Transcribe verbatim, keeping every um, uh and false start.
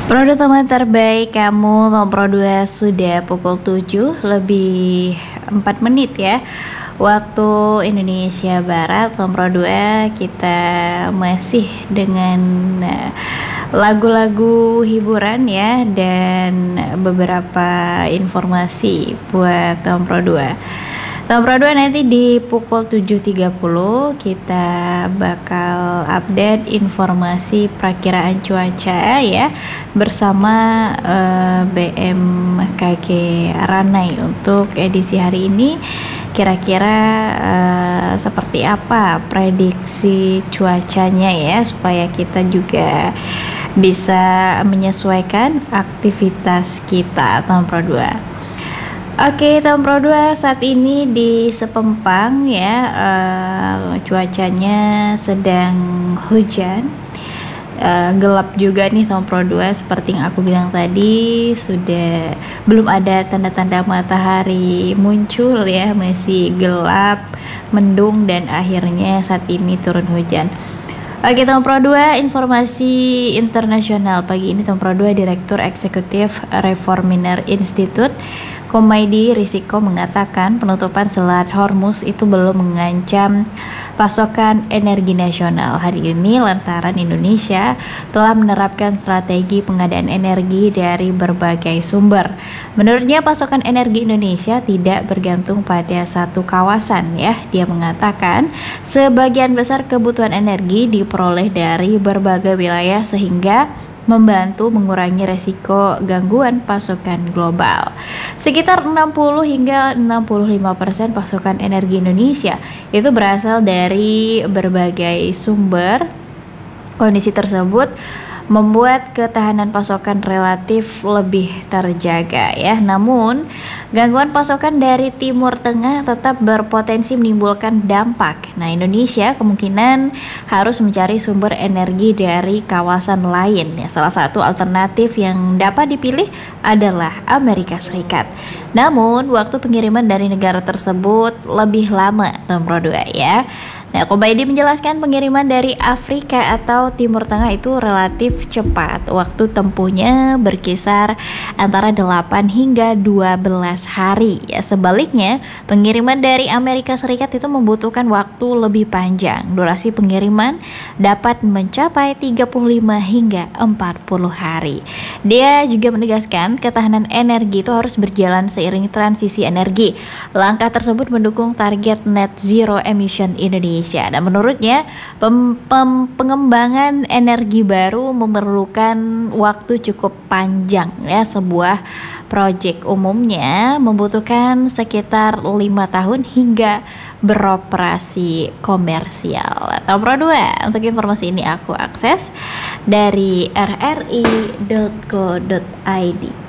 Produk teman terbaik kamu Kompro dua sudah pukul tujuh lebih empat menit ya. Waktu Indonesia Barat. Kompro dua kita masih dengan eh, lagu-lagu hiburan ya, dan beberapa informasi buat Kompro dua. Kompro dua nanti di pukul tujuh tiga puluh kita bakal update informasi perakiraan cuaca ya bersama uh, B M K G Ranai. Untuk edisi hari ini kira-kira uh, seperti apa prediksi cuacanya ya, supaya kita juga bisa menyesuaikan aktivitas kita Kompro dua. Oke, Kompro dua saat ini di Sepempang ya, uh, cuacanya sedang hujan, uh, gelap juga nih Kompro dua. Seperti yang aku bilang tadi, sudah belum ada tanda-tanda matahari muncul ya, masih gelap, mendung, dan akhirnya saat ini turun hujan. Oke, Kompro dua informasi internasional pagi ini. Kompro dua Direktur Eksekutif Reforminer Institute Komaydi Risiko mengatakan penutupan Selat Hormuz itu belum mengancam pasokan energi nasional hari ini lantaran Indonesia telah menerapkan strategi pengadaan energi dari berbagai sumber. Menurutnya pasokan energi Indonesia tidak bergantung pada satu kawasan ya. Dia mengatakan sebagian besar kebutuhan energi diperoleh dari berbagai wilayah sehingga membantu mengurangi resiko gangguan pasokan global. Sekitar enam puluh hingga enam puluh lima persen pasokan energi Indonesia itu berasal dari berbagai sumber. Kondisi tersebut membuat ketahanan pasokan relatif lebih terjaga ya. Namun, gangguan pasokan dari Timur Tengah tetap berpotensi menimbulkan dampak. Nah, Indonesia kemungkinan harus mencari sumber energi dari kawasan lain ya. Salah satu alternatif yang dapat dipilih adalah Amerika Serikat. Namun, waktu pengiriman dari negara tersebut lebih lama, Kompro dua ya. Nah, Komaydi menjelaskan pengiriman dari Afrika atau Timur Tengah itu relatif cepat. Waktu tempuhnya berkisar antara delapan hingga dua belas hari. Ya, sebaliknya, pengiriman dari Amerika Serikat itu membutuhkan waktu lebih panjang. Durasi pengiriman dapat mencapai tiga puluh lima hingga empat puluh hari. Dia juga menegaskan ketahanan energi itu harus berjalan seiring transisi energi. Langkah tersebut mendukung target net zero emission Indonesia. Dan menurutnya pem, pem, pengembangan energi baru memerlukan waktu cukup panjang ya. Sebuah proyek umumnya membutuhkan sekitar lima tahun hingga beroperasi komersial. Kompro dua, untuk informasi ini aku akses dari r r i dot co dot i d.